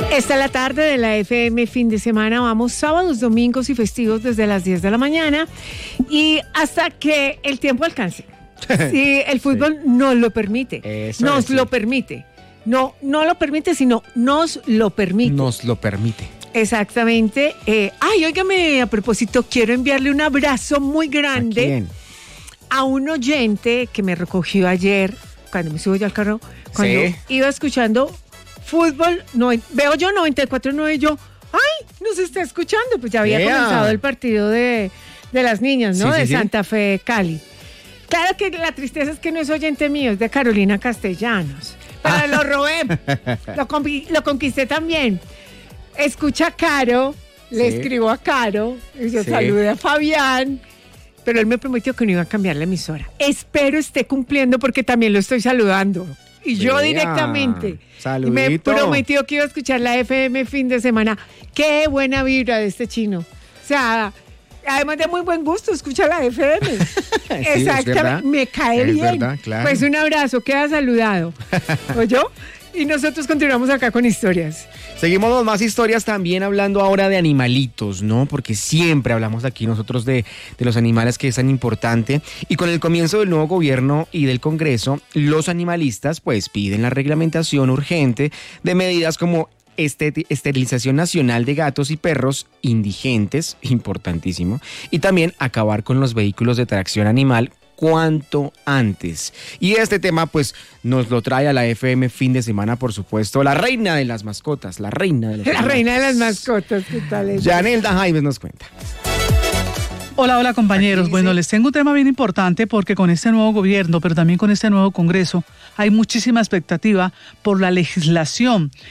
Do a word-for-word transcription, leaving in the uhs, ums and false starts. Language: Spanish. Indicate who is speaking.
Speaker 1: Esta es la tarde de la F M Fin de Semana. Vamos sábados, domingos y festivos desde las diez de la mañana y hasta que el tiempo alcance. Si el fútbol sí. nos lo permite, Eso nos es, lo sí. permite. No, no lo permite, sino nos lo permite.
Speaker 2: Nos lo permite.
Speaker 1: Exactamente. Eh, ay, óigame, a propósito, quiero enviarle un abrazo muy grande.
Speaker 2: ¿A quién?
Speaker 1: A un oyente que me recogió ayer, cuando me subo yo al carro, cuando sí. iba escuchando fútbol, no, veo yo noventa y cuatro punto nueve y yo, ay, nos está escuchando, pues ya había yeah. comenzado el partido de, de las niñas, ¿no? Sí, de sí, Santa sí. Fe, Cali. Claro que la tristeza es que no es oyente mío, es de Carolina Castellanos, pero ah. lo robé, lo, lo conquisté también. Escucha a Caro, le sí. escribo a Caro, y yo sí. saludé a Fabián, pero él me prometió que no iba a cambiar la emisora. Espero esté cumpliendo porque también lo estoy saludando. Y yo Vea, directamente.
Speaker 2: Saludito.
Speaker 1: Me prometió que iba a escuchar la F M Fin de Semana. Qué buena vibra de este chino. O sea, además de muy buen gusto, escucha la F M.
Speaker 2: Sí,
Speaker 1: exactamente. Me cae
Speaker 2: es
Speaker 1: bien.
Speaker 2: Verdad, claro.
Speaker 1: Pues un abrazo, queda saludado. ¿Oyó? Y nosotros continuamos acá con historias.
Speaker 2: Seguimos con más historias también hablando ahora de animalitos, ¿no? Porque siempre hablamos aquí nosotros de, de los animales, que es tan importante. Y con el comienzo del nuevo gobierno y del Congreso, los animalistas pues piden la reglamentación urgente de medidas como Este, esterilización nacional de gatos y perros indigentes, importantísimo, y también acabar con los vehículos de tracción animal cuanto antes. Y este tema pues nos lo trae a la F M Fin de Semana, por supuesto, la reina de las mascotas, la reina de los
Speaker 1: La reina de las mascotas, ¿qué tal es?
Speaker 2: Yanelda Jaimes nos cuenta.
Speaker 3: Hola, hola compañeros. Bueno, les tengo un tema bien importante porque con este nuevo gobierno, pero también con este nuevo Congreso, hay muchísima expectativa por la legislación